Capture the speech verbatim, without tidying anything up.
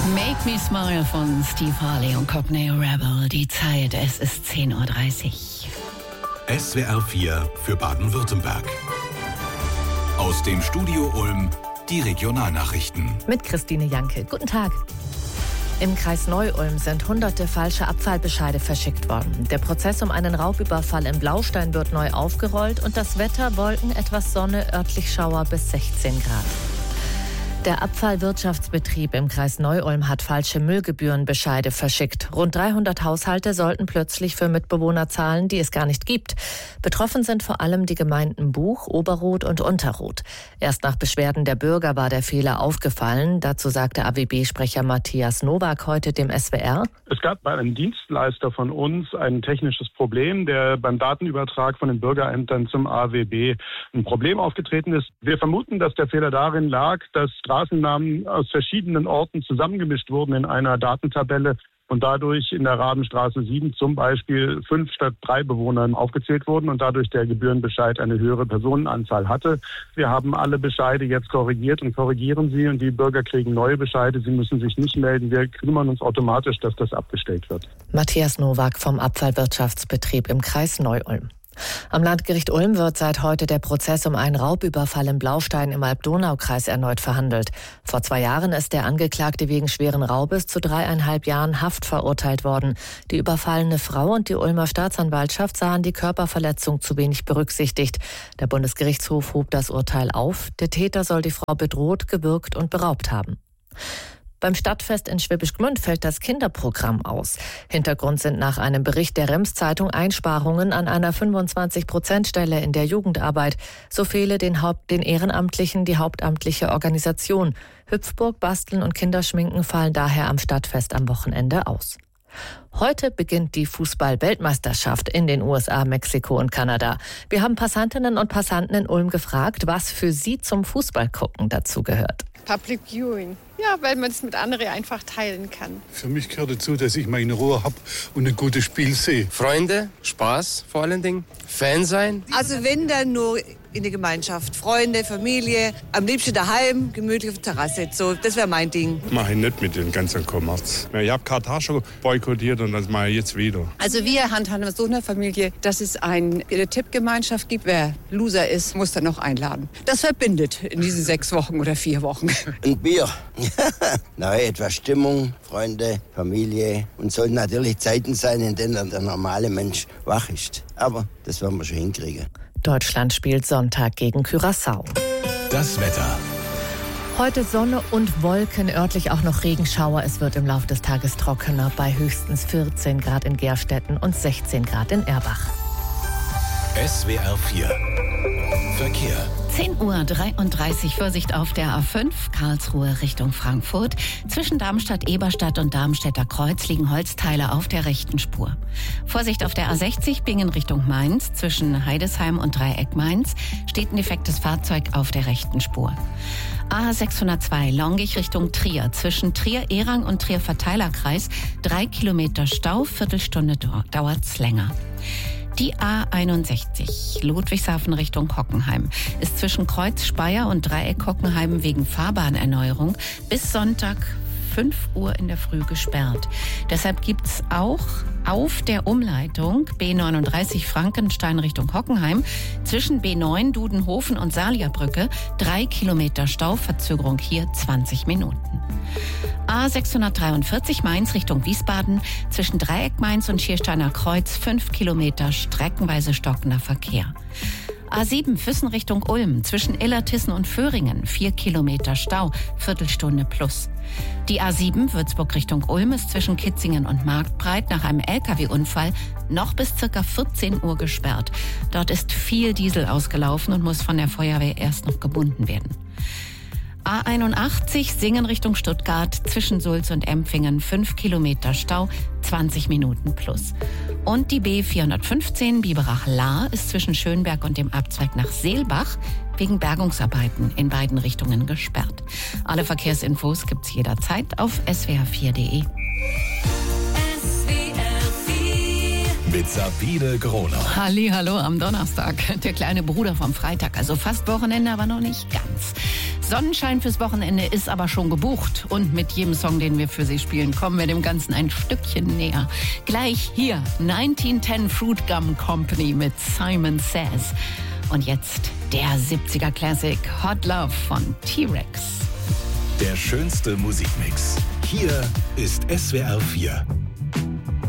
Make Me Smile von Steve Harley und Cockney Rebel. Die Zeit, es ist zehn Uhr dreißig. S W R vier für Baden-Württemberg. Aus dem Studio Ulm die Regionalnachrichten. Mit Christine Janke. Guten Tag. Im Kreis Neu-Ulm sind hunderte falsche Abfallbescheide verschickt worden. Der Prozess um einen Raubüberfall in Blaustein wird neu aufgerollt und das Wetter: Wolken, etwas Sonne, örtlich Schauer bis sechzehn Grad. Der Abfallwirtschaftsbetrieb im Kreis Neu-Ulm hat falsche Müllgebührenbescheide verschickt. Rund dreihundert Haushalte sollten plötzlich für Mitbewohner zahlen, die es gar nicht gibt. Betroffen sind vor allem die Gemeinden Buch, Oberroth und Unterroth. Erst nach Beschwerden der Bürger war der Fehler aufgefallen. Dazu sagte A W B-Sprecher Matthias Nowak heute dem S W R: Es gab bei einem Dienstleister von uns ein technisches Problem, der beim Datenübertrag von den Bürgerämtern zum A W B ein Problem aufgetreten ist. Wir vermuten, dass der Fehler darin lag, dass Straßennamen aus verschiedenen Orten zusammengemischt wurden in einer Datentabelle und dadurch in der Rabenstraße sieben zum Beispiel fünf statt drei Bewohnern aufgezählt wurden und dadurch der Gebührenbescheid eine höhere Personenanzahl hatte. Wir haben alle Bescheide jetzt korrigiert und korrigieren sie, und die Bürger kriegen neue Bescheide. Sie müssen sich nicht melden. Wir kümmern uns automatisch, dass das abgestellt wird. Matthias Nowak vom Abfallwirtschaftsbetrieb im Kreis Neu-Ulm. Am Landgericht Ulm wird seit heute der Prozess um einen Raubüberfall in Blaustein im Alb-Donau-Kreis erneut verhandelt. Vor zwei Jahren ist der Angeklagte wegen schweren Raubes zu dreieinhalb Jahren Haft verurteilt worden. Die überfallene Frau und die Ulmer Staatsanwaltschaft sahen die Körperverletzung zu wenig berücksichtigt. Der Bundesgerichtshof hob das Urteil auf. Der Täter soll die Frau bedroht, gewürgt und beraubt haben. Beim Stadtfest in Schwäbisch Gmünd fällt das Kinderprogramm aus. Hintergrund sind nach einem Bericht der Rems-Zeitung Einsparungen an einer fünfundzwanzig-Prozent-Stelle in der Jugendarbeit. So fehle den, Haupt-, den Ehrenamtlichen die hauptamtliche Organisation. Hüpfburg, Basteln und Kinderschminken fallen daher am Stadtfest am Wochenende aus. Heute beginnt die Fußball-Weltmeisterschaft in den U S A, Mexiko und Kanada. Wir haben Passantinnen und Passanten in Ulm gefragt, was für sie zum Fußballgucken dazugehört. Public Viewing. Ja, weil man es mit anderen einfach teilen kann. Für mich gehört dazu, dass ich meine Ruhe habe und ein gutes Spiel sehe. Freunde, Spaß vor allen Dingen, Fan sein. Also wenn, dann nur in der Gemeinschaft. Freunde, Familie, am liebsten daheim, gemütlich auf der Terrasse. So, das wäre mein Ding. Mache ich nicht mit dem ganzen Kommerz. Ich habe Katar schon boykottiert und das mache ich jetzt wieder. Also wir handhaben so eine Familie, dass es eine Tippgemeinschaft gibt. Wer Loser ist, muss dann noch einladen. Das verbindet in diesen sechs Wochen oder vier Wochen. Ein Bier. Na, etwas Stimmung, Freunde, Familie. Und sollten natürlich Zeiten sein, in denen der normale Mensch wach ist. Aber das werden wir schon hinkriegen. Deutschland spielt Sonntag gegen Curaçao. Das Wetter. Heute Sonne und Wolken, örtlich auch noch Regenschauer. Es wird im Laufe des Tages trockener bei höchstens vierzehn Grad in Gerstetten und sechzehn Grad in Erbach. S W R vier Verkehr. zehn Uhr dreiunddreißig, Vorsicht auf der A fünf, Karlsruhe Richtung Frankfurt. Zwischen Darmstadt-Eberstadt und Darmstädter Kreuz liegen Holzteile auf der rechten Spur. Vorsicht auf der A sechzig, Bingen Richtung Mainz. Zwischen Heidesheim und Dreieck Mainz steht ein defektes Fahrzeug auf der rechten Spur. A sechshundertzwei, Longich Richtung Trier. Zwischen Trier-Erang und Trier-Verteilerkreis drei Kilometer Stau, Viertelstunde dauert's länger. Die A einundsechzig, Ludwigshafen Richtung Hockenheim, ist zwischen Kreuz Speyer und Dreieck Hockenheim wegen Fahrbahnerneuerung bis Sonntag fünf Uhr in der Früh gesperrt. Deshalb gibt's auch auf der Umleitung B neununddreißig Frankenstein Richtung Hockenheim zwischen B neun Dudenhofen und Salierbrücke drei Kilometer Stauverzögerung, hier zwanzig Minuten. A sechshundertdreiundvierzig Mainz Richtung Wiesbaden, zwischen Dreieck Mainz und Schiersteiner Kreuz fünf Kilometer streckenweise stockender Verkehr. A sieben Füssen Richtung Ulm, zwischen Illertissen und Föhringen vier Kilometer Stau, Viertelstunde plus. Die A sieben Würzburg Richtung Ulm ist zwischen Kitzingen und Marktbreit nach einem L K W-Unfall noch bis ca. vierzehn Uhr gesperrt. Dort ist viel Diesel ausgelaufen und muss von der Feuerwehr erst noch gebunden werden. A einundachtzig Singen Richtung Stuttgart, zwischen Sulz und Empfingen fünf Kilometer Stau, zwanzig Minuten plus. Und die B vierhundertfünfzehn Biberach-Lahr ist zwischen Schönberg und dem Abzweig nach Seelbach wegen Bergungsarbeiten in beiden Richtungen gesperrt. Alle Verkehrsinfos gibt's jederzeit auf s w r vier punkt d e. Mit Sabine Groner. Hallihallo am Donnerstag. Der kleine Bruder vom Freitag. Also fast Wochenende, aber noch nicht ganz. Sonnenschein fürs Wochenende ist aber schon gebucht. Und mit jedem Song, den wir für Sie spielen, kommen wir dem Ganzen ein Stückchen näher. Gleich hier neunzehnhundertzehn Fruit Gum Company mit Simon Says. Und jetzt der siebziger Classic Hot Love von T-Rex. Der schönste Musikmix. Hier ist S W R vier.